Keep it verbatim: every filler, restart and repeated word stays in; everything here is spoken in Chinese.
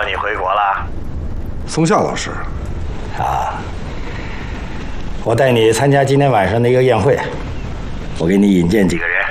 说你回国了？ 松下老师， 啊，我带你参加今天晚上的一个宴会，我给你引荐几个人。